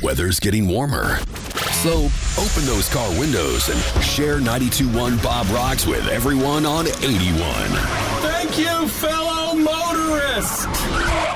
weather's getting warmer. So open those car windows and share 92.1 Bob Rocks with everyone on 81.